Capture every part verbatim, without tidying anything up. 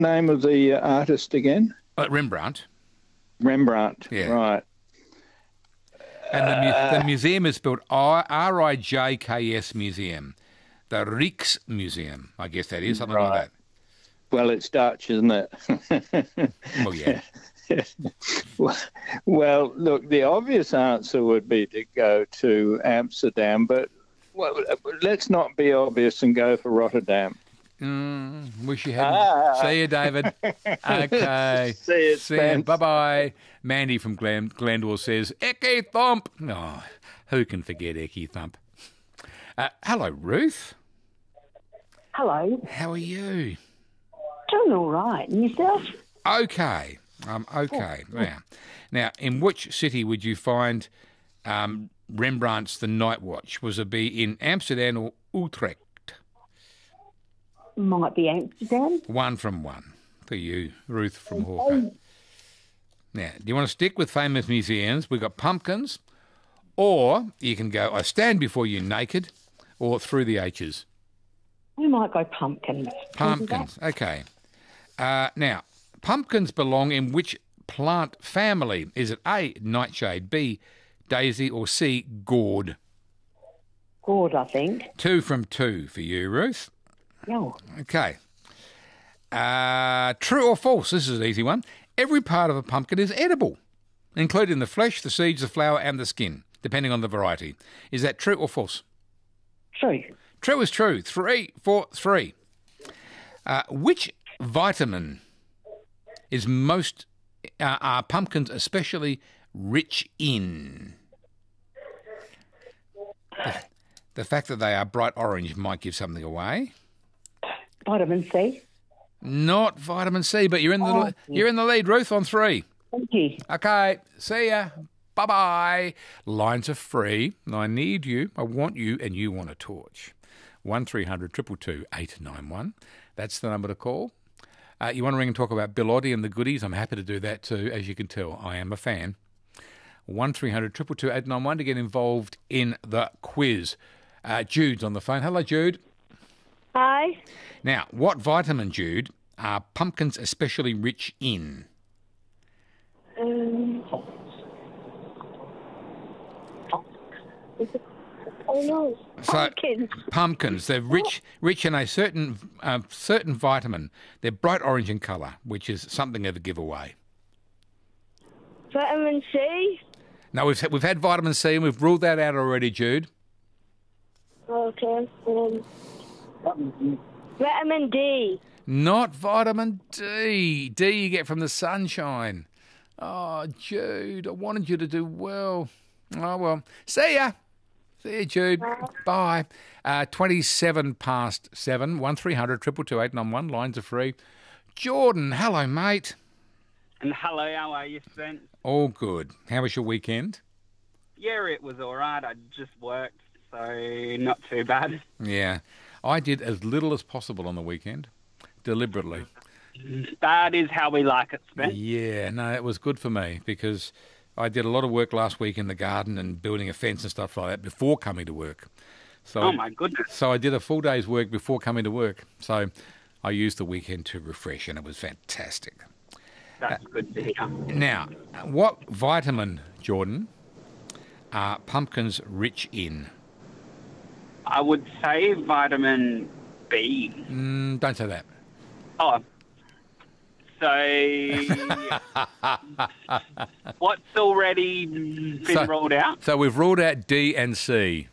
name of the uh, artist again? Uh, Rembrandt. Rembrandt. Yeah. Right. And the, mu- the museum is spelled R I J K S Museum. The Rijksmuseum, I guess that is, something Right. like that. Well, it's Dutch, isn't it? Well, yeah. Well, look, the obvious answer would be to go to Amsterdam, but well, let's not be obvious and go for Rotterdam. Mm, wish you hadn't. Ah. See you, David. Okay. See you, See you. Spence. Bye-bye. Mandy from Glen- Glendale says, Ecky Thump. Oh, who can forget Ecky Thump? Uh, hello, Ruth. Hello. How are you? Doing all right. And yourself? Okay. Um, okay. Now, now, in which city would you find um, Rembrandt's The Night Watch? Was it be in Amsterdam or Utrecht? Might be Amsterdam. One from one for you, Ruth from Hawker. Now, do you want to stick with famous museums? We've got pumpkins, or you can go I Stand Before You Naked, or Through the H's. We might go pumpkins. Pumpkins, okay. Uh, now, pumpkins belong in which plant family? Is it A, nightshade, B, daisy, or C, gourd? Gourd, I think. Two from two for you, Ruth. No. Okay. Uh, true or false? This is an easy one. Every part of a pumpkin is edible, including the flesh, the seeds, the flower, and the skin, depending on the variety. Is that true or false? True. True is true. Three, four, three. Uh, which vitamin is most, uh, are pumpkins especially rich in? The, the fact that they are bright orange might give something away. Vitamin C. Not vitamin C, but you're in the Oh. you're in the lead, Ruth, on three. Thank you. Okay, see ya. Bye-bye. Lines are free. I need you. I want you, and you want a torch. one three hundred two two two eight nine one. That's the number to call. Uh, you want to ring and talk about Bill Oddie and the goodies? I'm happy to do that too. As you can tell, I am a fan. one three hundred two two two eight nine one to get involved in the quiz. Uh, Jude's on the phone. Hello, Jude. Hi. Now, what vitamin, Jude, are pumpkins especially rich in? Um, oh no. So, Pumpkins. pumpkins, they're rich rich in a certain uh, certain vitamin. They're bright orange in colour, which is something of a giveaway. Vitamin C. Now, we've, we've had vitamin C and we've ruled that out already, Jude. Okay. Um, vitamin D. Not vitamin D. D you get from the sunshine. Oh, Jude, I wanted you to do well. Oh, well. See ya. See you, Jude. Bye. Uh, twenty-seven past seven. one three hundred two two two eight nine one. Lines are free. Jordan, hello, mate. And hello, how are you, Spence? All good. How was your weekend? Yeah, it was all right. I just worked, so not too bad. Yeah. I did as little as possible on the weekend, deliberately. That is how we like it, Spence. Yeah, no, it was good for me because I did a lot of work last week in the garden and building a fence and stuff like that before coming to work. So, Oh, my goodness. So I did a full day's work before coming to work. So I used the weekend to refresh and it was fantastic. That's good to hear. Now, what vitamin, Jordan, are pumpkins rich in? I would say vitamin B. Mm, don't say that. Oh. So, what's already been So- ruled out? So we've ruled out D and C.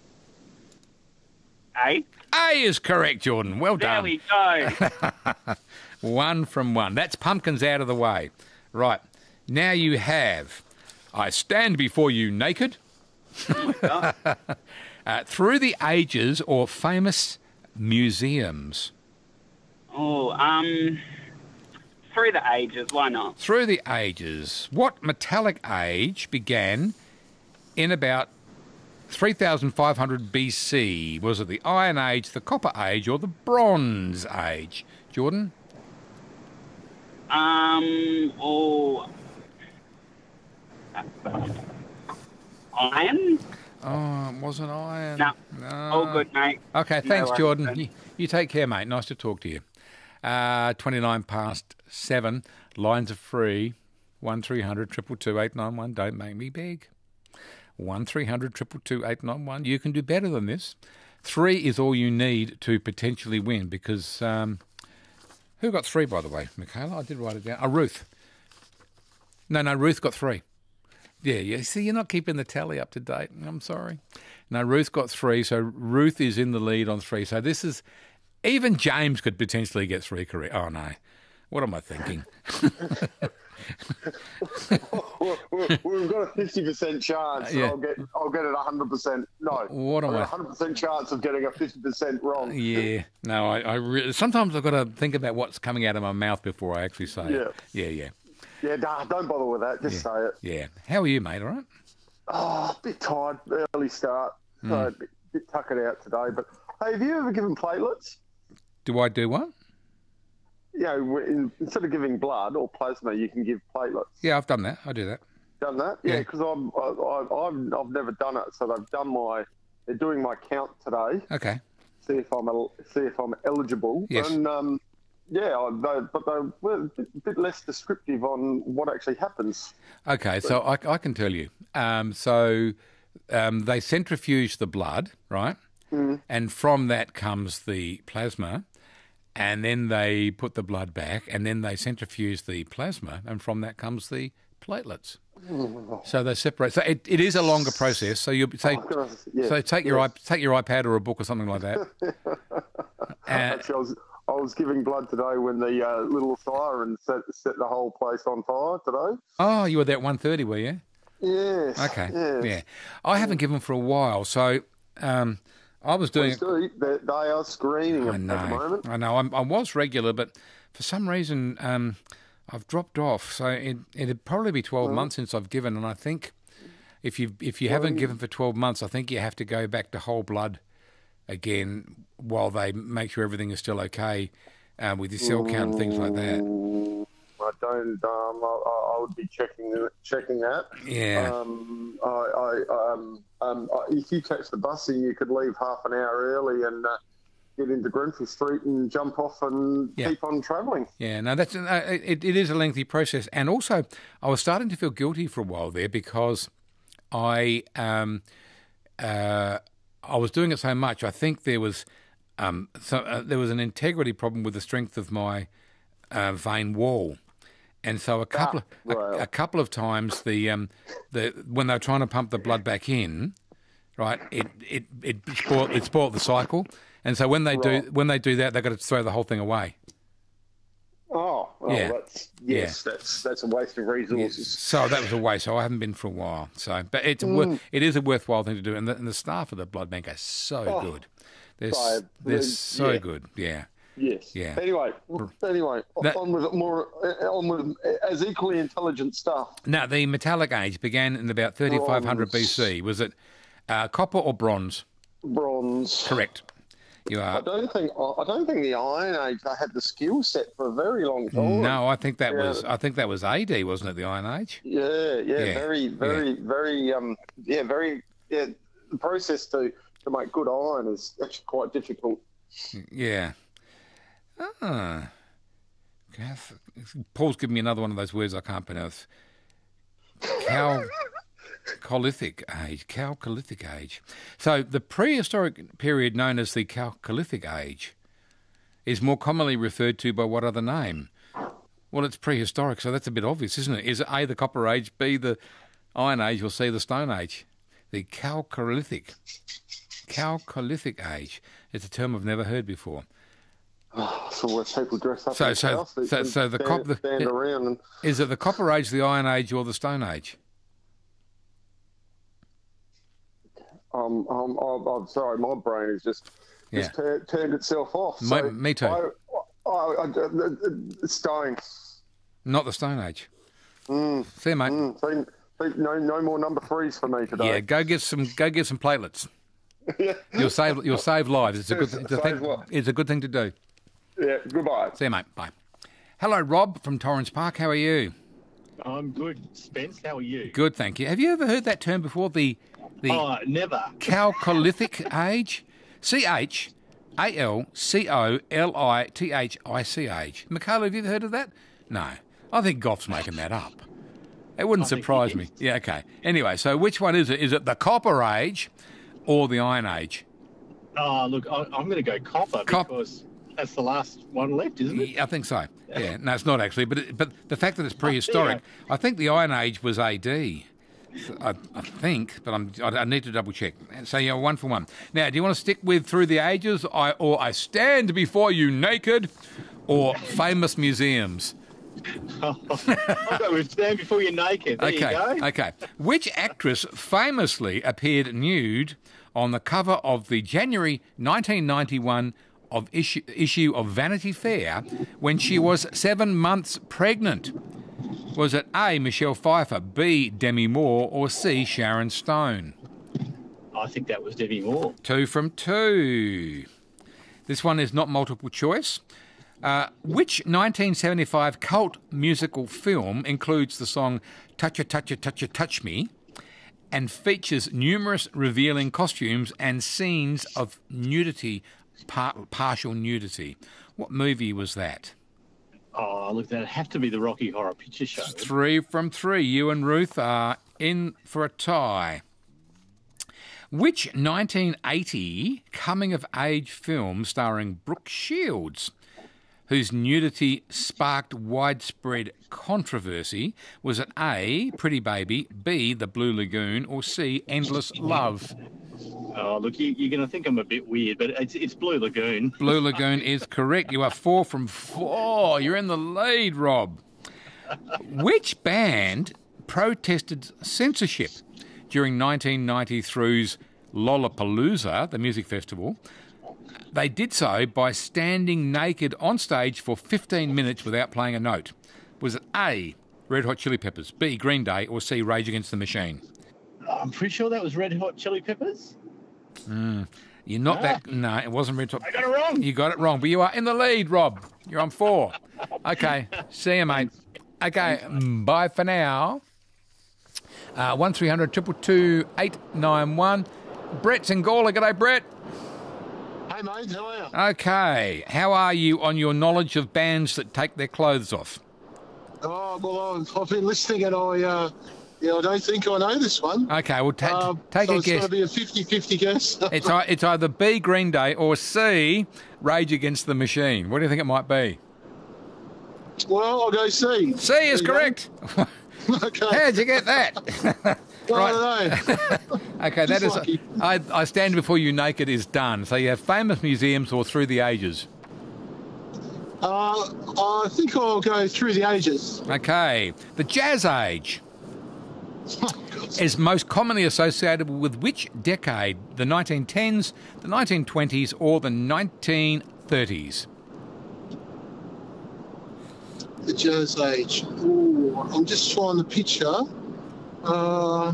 A? A is correct, Jordan. Well There done. we go. One from one. That's pumpkins out of the way. Right. Now you have I Stand Before You Naked, uh, Through the Ages, or Famous Museums. Oh, um, through the ages, why not? Through the Ages. What metallic age began in about three thousand five hundred B C? Was it the Iron Age, the Copper Age, or the Bronze Age? Jordan? Um, oh, iron? Oh, it wasn't iron. No. No. All good, mate. Okay, No thanks, worries, Jordan. mate. You, you take care, mate. Nice to talk to you. Uh, twenty-nine past seven. Lines are free. one three hundred two two two eight nine one. Don't make me beg. one three hundred two two two eight nine one. You can do better than this. Three is all you need to potentially win because... Um, who got three, by the way, Michaela? I did write it down. Oh, Ruth. No, no, Ruth got three. Yeah, yeah. See, you're not keeping the tally up to date. I'm sorry. No, Ruth got three, so Ruth is in the lead on three. So this is... Even James could potentially get three correct. Oh, no. What am I thinking? We've got a fifty percent chance. Yeah. I'll get I'll get it one hundred percent. No. What am I've got I- a one hundred percent chance of getting a fifty percent wrong. Yeah. No, I, I re- sometimes I've got to think about what's coming out of my mouth before I actually say it. Yeah, yeah, Yeah, nah, don't bother with that. Just say it. yeah. How are you, mate? All right? Oh, a bit tired. Early start. Hmm. So a bit, bit tuckered out today. But hey, have you ever given platelets? Do I do what? You know, in, instead of giving blood or plasma, you can give platelets. Yeah, I've done that. I do that. Done that? Yeah. Yeah, because I'm I, I, I've I've never done it. So they've done my they're doing my count today. Okay. See if I'm el- see if I'm eligible. Yes. And um, yeah, I- they, but they were a bit, bit less descriptive on what actually happens. Okay, so I, I can tell you. Um, so um, they centrifuge the blood, right? Mm. And from that comes the plasma. And then they put the blood back, and then they centrifuge the plasma, and from that comes the platelets. So they separate. So it, it is a longer process. So you say, Oh, gosh, yeah, so take your yeah. iP- take your iPad or a book or something like that. Uh, Actually, I was I was giving blood today when the uh, little siren set set the whole place on fire today. oh, you were there at one thirty, were you? Yes. Okay. Yes. Yeah, I haven't given for a while, so um, I was doing. They, they are screaming I at know. the moment. I know. I'm, I was regular, but for some reason um, I've dropped off. So it, it'd probably be twelve months since I've given, and I think if you if you haven't given for twelve months, I think you have to go back to whole blood again while they make sure everything is still okay uh, with your cell count and things like that. Mm, I don't. Um, I, I would be checking checking that. Yeah. Um, I, I, um, um, I- if you catch the bus, in, you could leave half an hour early and uh, get into Grenfell Street and jump off and Yeah. keep on travelling. Yeah, no, that's uh, it, it is a lengthy process, and also I was starting to feel guilty for a while there because I um uh I was doing it so much. I think there was um so uh, there was an integrity problem with the strength of my uh, vein wall, and so a couple of right. a, a couple of times the um the when they were trying to pump the blood back in, right, it it it spoiled it spoiled the cycle. And so when they Right. do when they do that, they've got to throw the whole thing away. Oh, well, Yeah. that's yes, that's that's a waste of resources. So that was a waste. So I haven't been for a while. So, but it's a wor- it is a worthwhile thing to do, and the, and the staff of the blood bank are so Oh, good. They're s- so- they're so yeah. good. Yeah. Yes. Yeah. Anyway, anyway, That- on with more, on with as equally intelligent stuff. Now the metallic age began in about thirty-five hundred B C. Was it uh, copper or bronze? Bronze. Correct. You I are. don't think I don't think the Iron Age I had the skill set for a very long time. No, I think that Yeah. was I think that was A D, wasn't it? The Iron Age. Yeah, yeah, Yeah, very, very, very, um, yeah, very, yeah. The process to to make good iron is actually quite difficult. Yeah. Ah. Cath- Paul's giving me another one of those words I can't pronounce. Cal. Chalcolithic age, Chalcolithic age. So the prehistoric period known as the Chalcolithic age is more commonly referred to by what other name? Well, it's prehistoric, so that's a bit obvious, isn't it? Is it A, the Copper Age, B, the Iron Age, or C, the Stone Age? The Chalcolithic. Chalcolithic age. It's a term I've never heard before. So where people dress up So- in so- outfits so- and so the stand, cop- the- stand around and Is it the Copper Age, the Iron Age, or the Stone Age? um, um, I'm, I'm sorry, my brain has just Yeah. just tur- turned itself off. My- So me too. I, I, I, I, stone. Not the Stone Age. Mm, Fair, mate. mm, so, so no, no more number threes for me today. Yeah, go get some. Go get some platelets. Yeah. You'll save. You'll save lives. It's a good. It's a, Save thing, lives. it's a good thing to do. Yeah, goodbye. See you, mate. Bye. Hello, Rob from Torrens Park. How are you? I'm good, Spence. How are you? Good, thank you. Have you ever heard that term before? The the Oh, never. Chalcolithic age. C H A L C O L I T H I C H. Michaela, have you ever heard of that? No. I think Goff's making that up. It wouldn't I think surprise he me. is. Yeah, okay. Anyway, so which one is it? Is it the Copper Age or the Iron Age? Oh, look, I, I'm going to go copper Cop- because that's the last one left, isn't it? Yeah, I think so. Yeah, no, it's not actually, but it, but the fact that it's prehistoric, I think the Iron Age was A D. I, I think, but I'm, I, I need to double check. So you're one for one. Now, do you want to stick with Through the Ages, I, or I Stand Before You Naked, or Famous Museums? I'll go with Stand Before You're Naked. There Okay, you go. okay. Which actress famously appeared nude on the cover of the January nineteen ninety-one of issue, issue of Vanity Fair when she was seven months pregnant? Was it A, Michelle Pfeiffer, B, Demi Moore, or C, Sharon Stone? I think that was Debbie Moore. Two from two. This one is not multiple choice. Uh, which nineteen seventy-five cult musical film includes the song Toucha, Toucha, Toucha, Touch Me and features numerous revealing costumes and scenes of nudity, par- partial nudity? What movie was that? Oh, look, that'd have to be the Rocky Horror Picture Show. Three from three. You and Ruth are in for a tie. Which nineteen eighty coming-of-age film starring Brooke Shields, whose nudity sparked widespread controversy, was it A, Pretty Baby, B, The Blue Lagoon, or C, Endless Love? Oh, look, you, you're going to think I'm a bit weird, but it's, it's Blue Lagoon. Blue Lagoon is correct. You are four from four. You're in the lead, Rob. Which band protested censorship during nineteen ninety-three's Lollapalooza, the music festival? They did so by standing naked on stage for fifteen minutes without playing a note. Was it A, Red Hot Chili Peppers, B, Green Day, or C, Rage Against the Machine? I'm pretty sure that was Red Hot Chili Peppers. Mm, you're not Ah. that... No, it wasn't Red Hot... I got it wrong. You got it wrong, but you are in the lead, Rob. You're on four. Okay, see you, mate. Okay, bye for now. Uh, one three hundred two two two eight nine one. Brett's in Gawler. G'day, Brett. Hey, mate, how are you? Okay, how are you on your knowledge of bands that take their clothes off? Oh, well, I've, I've been listening and I, uh, yeah, I don't think I know this one. Okay, well, ta- Um, take so a it's guess. going to be a fifty-fifty guess. It's, ei- it's either B, Green Day, or C, Rage Against the Machine. What do you think it might be? Well, I'll go C. C is There you correct. go. Okay. How'd you get that? I don't know. Okay, that Just is. lucky. I, I Stand Before You Naked is done. So you have Famous Museums or Through the Ages. Uh, I think I'll go Through the Ages. Okay, the Jazz Age is most commonly associated with which decade? The nineteen tens, the nineteen twenties, or the nineteen thirties? The Jazz Age. Ooh, I'm just trying to picture. Uh,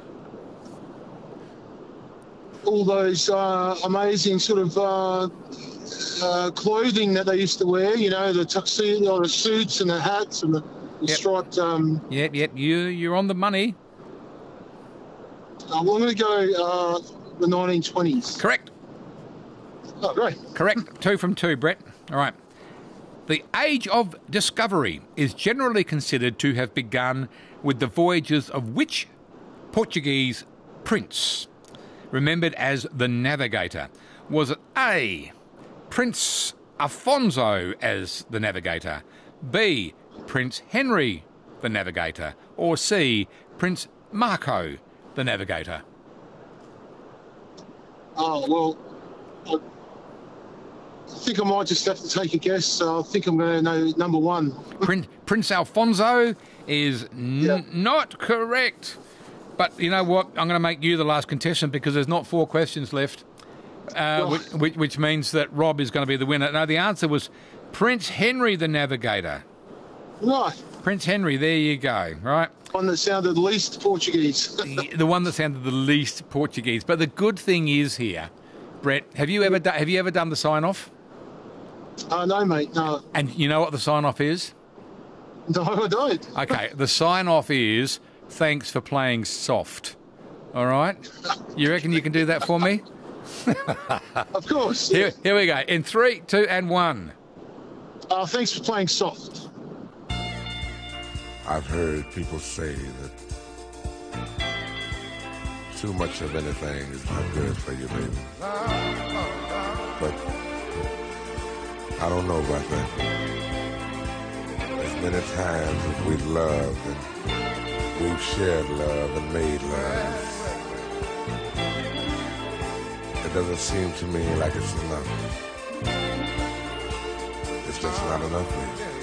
all those uh, amazing sort of uh, uh, clothing that they used to wear, you know, the tuxedo, the suits and the hats and the, the Yep. striped... Um, Yep, yep, you, you're on the money. uh, well, I'm going to go uh, the nineteen twenties. Correct. Oh, great. Correct. Two from two, Brett. All right. The Age of Discovery is generally considered to have begun with the voyages of which Portuguese prince, remembered as the Navigator? Was it A, Prince Afonso as the Navigator, B, Prince Henry the Navigator, or C, Prince Marco the Navigator? Oh, well, I, I think I might just have to take a guess. So I think I'm going to know number one. Prince, Prince Alfonso is n- Yeah. not correct. But you know what? I'm going to make you the last contestant because there's not four questions left, uh, Oh. which, which, which means that Rob is going to be the winner. No, the answer was Prince Henry the Navigator. Right. Prince Henry, there you go, right? One that sounded least Portuguese. The, the one that sounded the least Portuguese. But the good thing is here, Brett, have you ever, do, have you ever done the sign-off? uh, no, mate, no. And you know what the sign-off is? No, I don't. Okay, the sign-off is, thanks for playing soft. All right? You reckon you can do that for me? Of course. Here, here we go. In three, two, and one. Uh, thanks for playing soft. I've heard people say that too much of anything is not good for you, baby. But I don't know about that. As many times as we've loved and we've shared love and made love, it doesn't seem to me like it's enough. It's just not enough, baby.